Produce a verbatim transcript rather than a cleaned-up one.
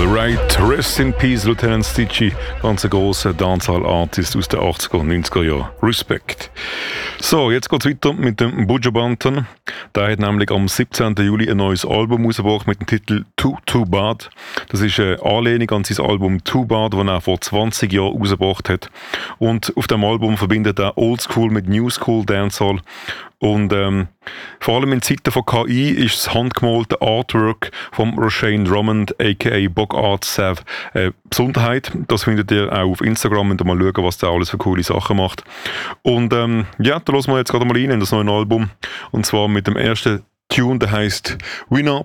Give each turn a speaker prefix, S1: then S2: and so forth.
S1: Alright, rest in peace, Lieutenant Stitchie. Ganz ein grosser Dancehall-Artist aus den achtziger und neunziger Jahren. Respekt. So, jetzt geht's weiter mit dem Buju Banton. Der hat nämlich am siebzehnten Juli ein neues Album rausgebracht mit dem Titel Too Too Bad. Das ist eine Anlehnung an sein Album Too Bad, das er vor zwanzig Jahren rausgebracht hat. Und auf dem Album verbindet er Oldschool mit Newschool Dancehall. Und ähm, vor allem in Zeiten von K I ist das handgemalte Artwork von Roshane Drummond, aka Bog Art Sav, äh, Besonderheit. Das findet ihr auch auf Instagram, wenn ihr mal schauen, was der alles für coole Sachen macht. Und ähm, ja, da hören wir jetzt gerade mal rein in das neue Album. Und zwar mit dem ersten Tune, der heisst Winner